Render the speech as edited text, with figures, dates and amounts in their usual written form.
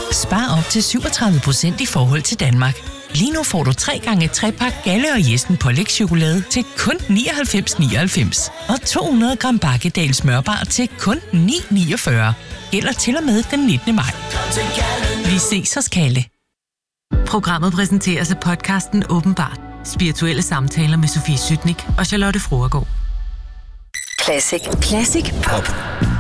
Spar op til 37% i forhold til Danmark. Lige nu får du 3x3-pakke Galle og Jessen pålægschokolade til kun 99,99. Og 200 gram Bakkedal smørbar til kun 9,49. Gælder til og med den 19. maj. Vi ses hos Kalle. Programmet præsenteres af podcasten Åbenbart. Spirituelle samtaler med Sofie Sytnik og Charlotte Fruergaard. Classic Pop.